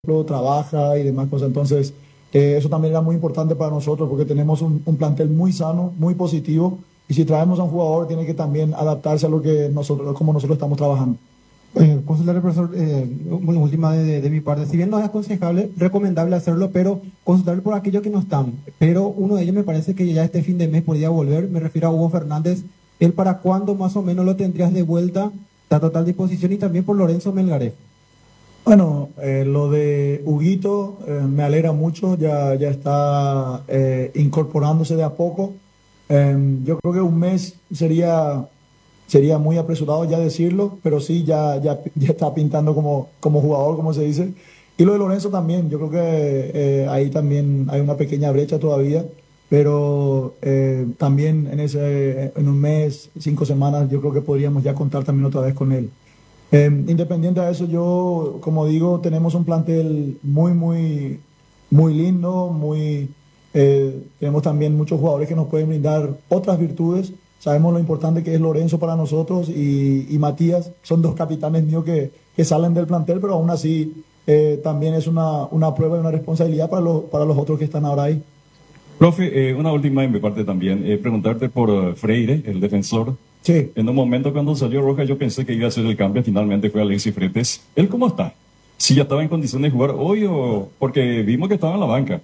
trabaja y demás cosas. Entonces, eso también era muy importante para nosotros porque tenemos un plantel muy sano, muy positivo. Y si traemos a un jugador, tiene que también adaptarse a lo que nosotros, como nosotros estamos trabajando. Consultarle, profesor, última de mi parte. Si bien no es aconsejable, recomendable hacerlo, pero consultarle por aquellos que no están. Pero uno de ellos me parece que ya este fin de mes podría volver. Me refiero a Hugo Fernández. ¿Él para cuándo más o menos lo tendrías de vuelta a total disposición? Y también por Lorenzo Melgarejo. Bueno, lo de Huguito me alegra mucho, ya está incorporándose de a poco. Yo creo que un mes sería muy apresurado ya decirlo, pero sí, ya está pintando como jugador, como se dice. Y lo de Lorenzo también, yo creo que ahí también hay una pequeña brecha todavía, pero también en un mes, 5 semanas, yo creo que podríamos ya contar también otra vez con él. Independiente de eso, yo, como digo, tenemos un plantel muy lindo, tenemos también muchos jugadores que nos pueden brindar otras virtudes. Sabemos lo importante que es Lorenzo para nosotros y Matías, son dos capitanes míos que salen del plantel, pero aún así también es una prueba y una responsabilidad para los otros que están ahora ahí. Profe, una última de mi parte también, preguntarte por Freire, el defensor. Sí. En un momento cuando salió Roja yo pensé que iba a hacer el cambio, finalmente fue Alexis Fretes. ¿Él cómo está? ¿Si ya estaba en condiciones de jugar hoy o...? Porque vimos que estaba en la banca.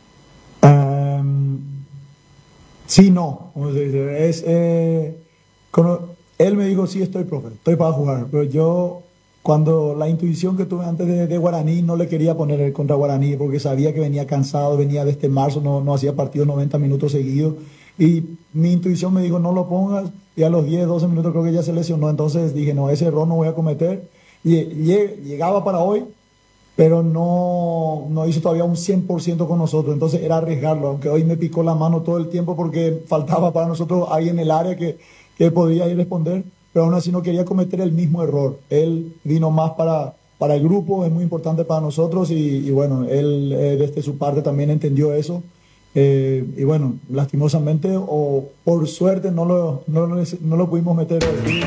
Sí, no. Como se dice, él me dijo, sí, profe, estoy para jugar. Pero yo, cuando la intuición que tuve antes de Guaraní, no le quería poner el contra Guaraní porque sabía que venía cansado, venía desde marzo, no hacía partidos 90 minutos seguidos. Y mi intuición me dijo, no lo pongas. Y a los 10, 12 minutos creo que ya se lesionó. Entonces dije, no, ese error no voy a cometer. Y llegaba para hoy, pero no hizo todavía un 100% con nosotros. Entonces era arriesgarlo, aunque hoy me picó la mano todo el tiempo porque faltaba para nosotros ahí en el área que podría ir a responder. Pero aún así no quería cometer el mismo error. Él vino más para el grupo, es muy importante para nosotros. Y bueno, él desde su parte también entendió eso. Y bueno, lastimosamente o por suerte no lo pudimos meter hoy.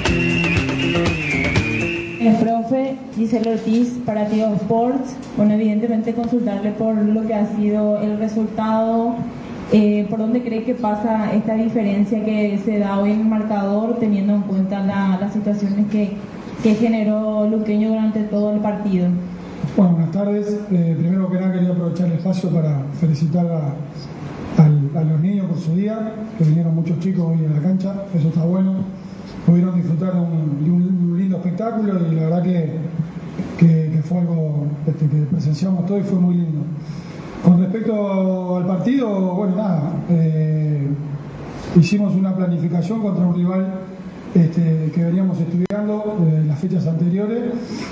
Profe, Giselle Ortiz para Tigo Sports. Bueno, evidentemente consultarle por lo que ha sido el resultado, por dónde cree que pasa esta diferencia que se da hoy en el marcador, teniendo en cuenta las situaciones que generó Luqueño durante todo el partido. Bueno, buenas tardes. Primero que nada quería aprovechar el espacio para felicitar a los niños por su día, que vinieron muchos chicos hoy en la cancha, eso está bueno. Pudieron disfrutar de un lindo espectáculo y la verdad que fue algo que presenciamos todo y fue muy lindo. Con respecto al partido, bueno, nada, hicimos una planificación contra un rival que veníamos estudiando en las fechas anteriores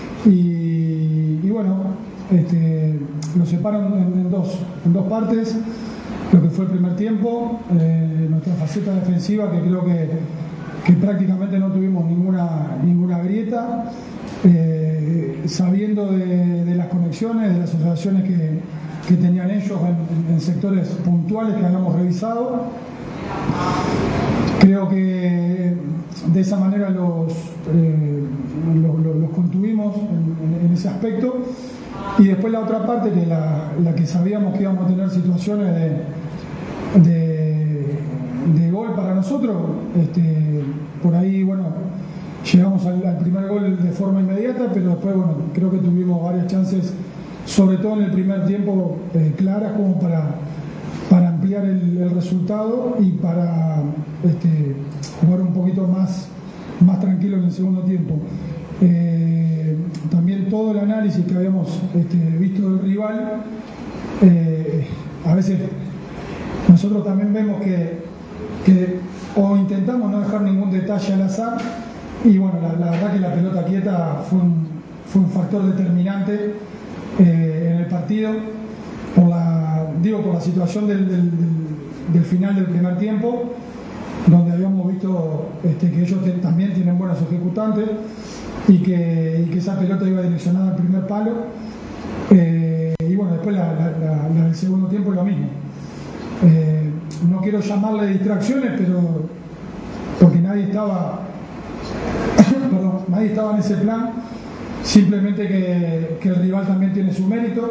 y bueno, lo separan en dos partes, lo que fue el primer tiempo, nuestra faceta defensiva, que creo que prácticamente no tuvimos ninguna grieta, sabiendo de las conexiones, de las asociaciones que tenían ellos en sectores puntuales que habíamos revisado. Creo que de esa manera los contuvimos en ese aspecto. Y después la otra parte, que la que sabíamos que íbamos a tener situaciones de gol para nosotros, por ahí, bueno, llegamos al primer gol de forma inmediata, pero después, bueno, creo que tuvimos varias chances, sobre todo en el primer tiempo, claras como para ampliar el resultado y para jugar un poquito más tranquilo en el segundo tiempo. También todo el análisis que habíamos visto del rival, a veces nosotros también vemos que o intentamos no dejar ningún detalle al azar y bueno, la verdad que la pelota quieta fue un factor determinante en el partido por la situación del final del primer tiempo, donde habíamos visto que ellos también tienen buenos ejecutantes y que esa pelota iba direccionada al primer palo, y bueno, después la del segundo tiempo lo mismo. No quiero llamarle distracciones, pero porque nadie estaba en ese plan, simplemente que el rival también tiene su mérito.